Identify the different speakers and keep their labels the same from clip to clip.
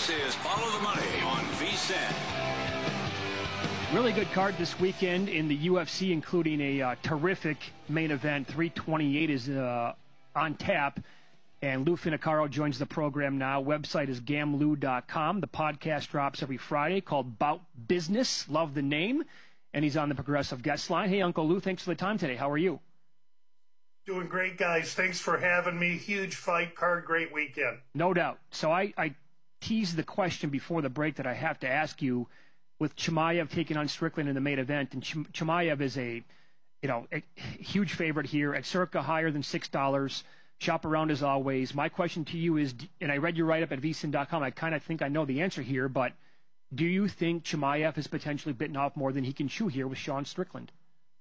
Speaker 1: This is Follow the Money on VSiN.
Speaker 2: Really good card this weekend in the UFC, including a terrific main event. 328 is on tap, and Lou Finicaro joins the program now. Website is gamlou.com. The podcast drops every Friday called Bout Business. Love the name. And he's on the Progressive Guest Line. Hey, Uncle Lou, thanks for the time today. How are you?
Speaker 3: Doing great, guys. Thanks for having me. Huge fight card, great weekend.
Speaker 2: No doubt. So I teased the question before the break that I have to ask you. With Chimaev taking on Strickland in the main event, and Chimaev is a huge favorite here at circa higher than $6. Shop around as always. My question to you is, and I read your write-up at vsin.com, I kind of think I know the answer here, but do you think Chimaev has potentially bitten off more than he can chew here with Sean Strickland?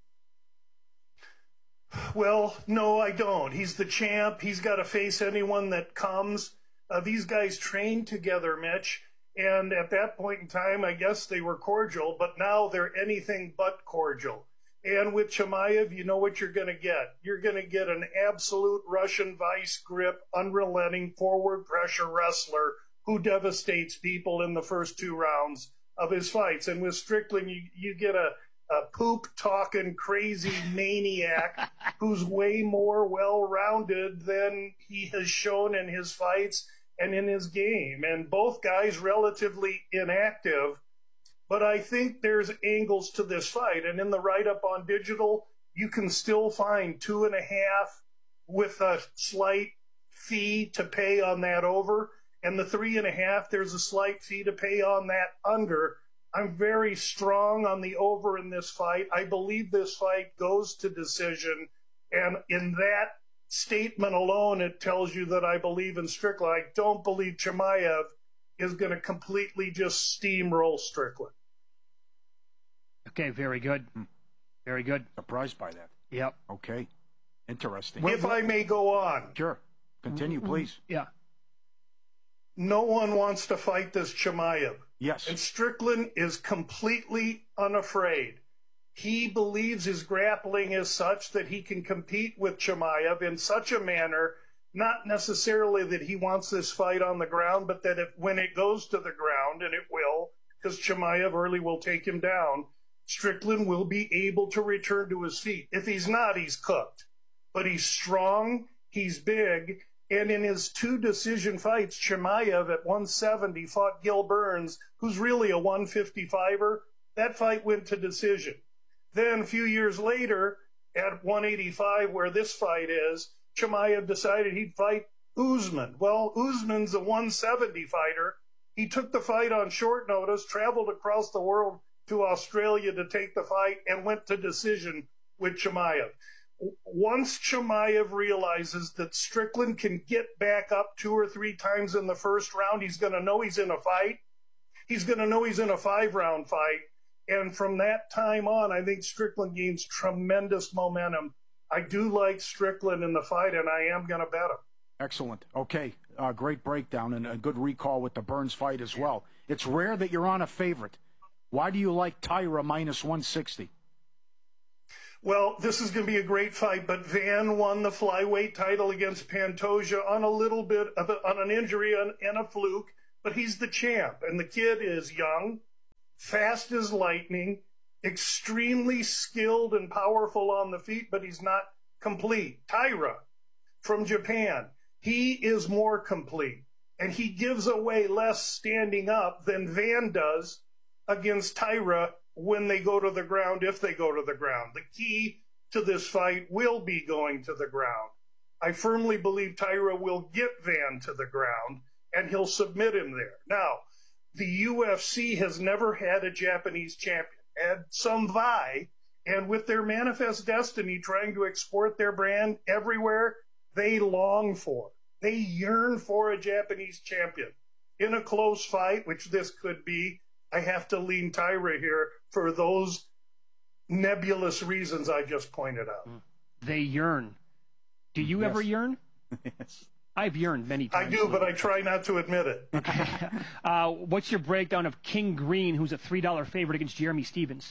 Speaker 3: Well, no, I don't. He's the champ. He's got to face anyone that comes. These guys train together, Mitch. And at that point in time, I guess they were cordial, but now they're anything but cordial. And with Chimaev, you know what you're going to get. You're going to get an absolute Russian vice grip, unrelenting forward pressure wrestler who devastates people in the first two rounds of his fights. And with Strickland, you get a poop-talking crazy maniac who's way more well-rounded than he has shown in his fights and in his game, and both guys relatively inactive. But I think there's angles to this fight, and in the write-up on digital, you can still find 2.5 with a slight fee to pay on that over, and the 3.5, there's a slight fee to pay on that under. I'm very strong on the over in this fight. I believe this fight goes to decision, and in that statement alone, it tells you that I believe in Strickland. I don't believe Chimaev is going to completely just steamroll Strickland.
Speaker 2: Okay, very good. Very good.
Speaker 4: Surprised by that.
Speaker 2: Yep.
Speaker 4: Okay. Interesting.
Speaker 3: If I may go on.
Speaker 4: Sure. Continue, please.
Speaker 2: Yeah.
Speaker 3: No one wants to fight this Chimaev.
Speaker 4: Yes.
Speaker 3: And Strickland is completely unafraid. He believes his grappling is such that he can compete with Chimaev in such a manner, not necessarily that he wants this fight on the ground, but that when it goes to the ground, and it will, because Chimaev early will take him down, Strickland will be able to return to his feet. If he's not, he's cooked. But he's strong, he's big, and in his two decision fights, Chimaev at 170 fought Gil Burns, who's really a 155er. That fight went to decision. Then a few years later, at 185, where this fight is, Chimaev decided he'd fight Usman. Well, Usman's a 170 fighter. He took the fight on short notice, traveled across the world to Australia to take the fight, and went to decision with Chimaev. Once Chimaev realizes that Strickland can get back up 2 or 3 times in the first round, he's going to know he's in a fight. He's going to know he's in a 5-round fight. And from that time on, I think Strickland gains tremendous momentum. I do like Strickland in the fight, and I am going to bet him.
Speaker 4: Excellent. Okay. Great breakdown and a good recall with the Burns fight as well. It's rare that you're on a favorite. Why do you like Tyra minus 160?
Speaker 3: Well, this is going to be a great fight, but Van won the flyweight title against Pantoja on a little bit of on an injury and a fluke, but he's the champ, and the kid is young, fast as lightning, extremely skilled and powerful on the feet, but he's not complete. Tyra from Japan, he is more complete, and he gives away less standing up than Van does against Tyra when they go to the ground, if they go to the ground. The key to this fight will be going to the ground. I firmly believe Tyra will get Van to the ground, and he'll submit him there. Now, the UFC has never had a Japanese champion. Had some vie, and with their manifest destiny trying to export their brand everywhere, they long for, they yearn for a Japanese champion. In a close fight, which this could be, I have to lean Tyra here for those nebulous reasons I just pointed out.
Speaker 2: They yearn. Do you ever yearn?
Speaker 4: Yes.
Speaker 2: I've yearned many times.
Speaker 3: I do, but I try not to admit it.
Speaker 2: What's your breakdown of King Green, who's a $3 favorite against Jeremy Stevens?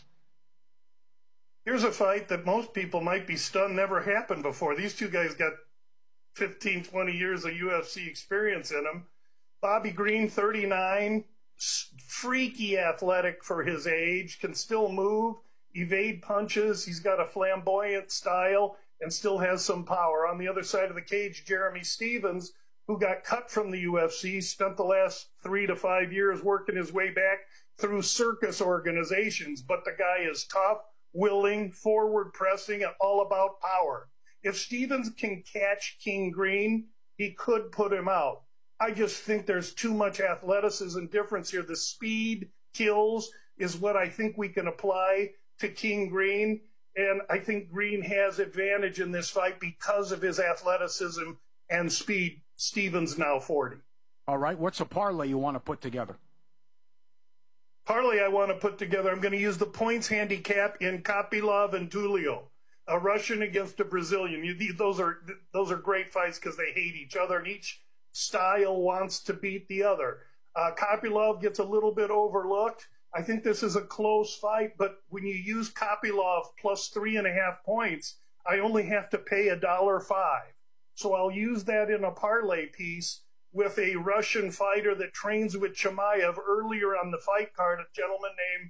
Speaker 3: Here's a fight that most people might be stunned never happened before. These two guys got 15, 20 years of UFC experience in them. Bobby Green, 39, freaky athletic for his age, can still move, evade punches. He's got a flamboyant style and still has some power. On the other side of the cage, Jeremy Stevens, who got cut from the UFC, spent the last 3 to 5 years working his way back through circus organizations. But the guy is tough, willing, forward pressing, and all about power. If Stevens can catch King Green, he could put him out. I just think there's too much athleticism difference here. The speed kills is what I think we can apply to King Green. And I think Green has advantage in this fight because of his athleticism and speed. Stevens now 40.
Speaker 4: All right. What's a parlay you want to put together?
Speaker 3: Parlay I want to put together, I'm going to use the points handicap in Kopylov and Tulio. A Russian against a Brazilian. Those are great fights because they hate each other, and each style wants to beat the other. Kopylov gets a little bit overlooked. I think this is a close fight, but when you use Kopylov plus 3.5 points, I only have to pay $1.05. So I'll use that in a parlay piece with a Russian fighter that trains with Chimaev earlier on the fight card, a gentleman named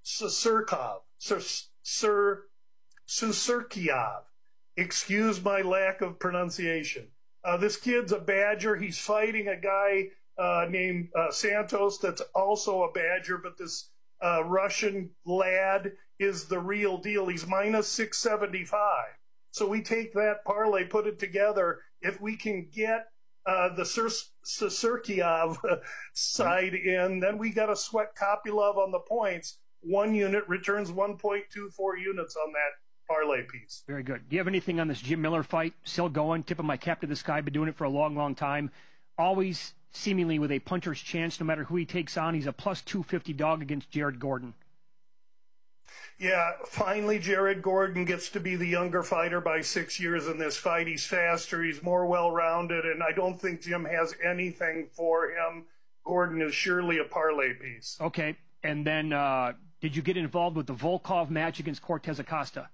Speaker 3: Susurkiev. Excuse my lack of pronunciation. This kid's a Badger. He's fighting a guy named Santos that's also a Badger, but this Russian lad is the real deal. He's minus 675. So we take that parlay, put it together. If we can get the Susurkiev side in, then we got to sweat Kopylov on the points. 1 unit returns 1.24 units on that parlay piece.
Speaker 2: Very good. Do you have anything on this Jim Miller fight? Still going, tipping my cap to the sky, been doing it for a long, long time. Always seemingly with a puncher's chance, no matter who he takes on. He's a plus 250 dog against Jared Gordon.
Speaker 3: Yeah, finally Jared Gordon gets to be the younger fighter by 6 years in this fight. He's faster, he's more well-rounded, and I don't think Jim has anything for him. Gordon is surely a parlay piece.
Speaker 2: Okay, and then did you get involved with the Volkov match against Cortez Acosta?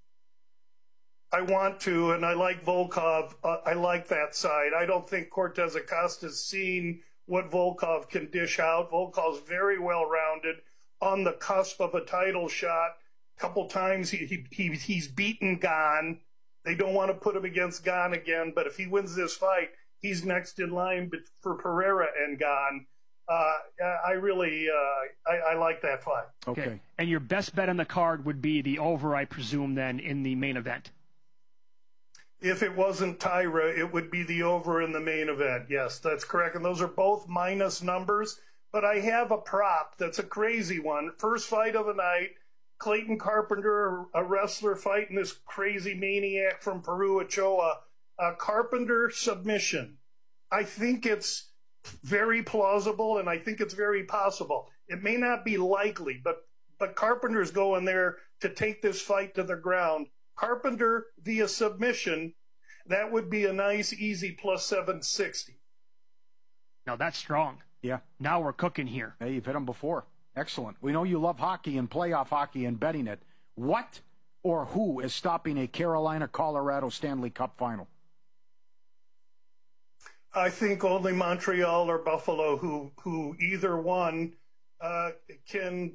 Speaker 3: I want to, and I like Volkov. I like that side. I don't think Cortez Acosta's seen what Volkov can dish out. Volkov's very well-rounded, on the cusp of a title shot. A couple times he's beaten Gane. They don't want to put him against Gane again, but if he wins this fight, he's next in line for Pereira and Gane. I really like that fight.
Speaker 2: Okay. And your best bet on the card would be the over, I presume, then, in the main event.
Speaker 3: If it wasn't Tyra, it would be the over in the main event. Yes, that's correct. And those are both minus numbers. But I have a prop that's a crazy one. First fight of the night, Clayton Carpenter, a wrestler, fighting this crazy maniac from Peru, Ochoa. Carpenter submission. I think it's very plausible, and I think it's very possible. It may not be likely, but Carpenter's going there to take this fight to the ground. Carpenter via submission, that would be a nice, easy plus 760.
Speaker 2: Now that's strong.
Speaker 4: Yeah.
Speaker 2: Now we're cooking here.
Speaker 4: Hey, you've hit them before. Excellent. We know you love hockey and playoff hockey and betting it. What or who is stopping a Carolina-Colorado Stanley Cup final?
Speaker 3: I think only Montreal or Buffalo, who either one can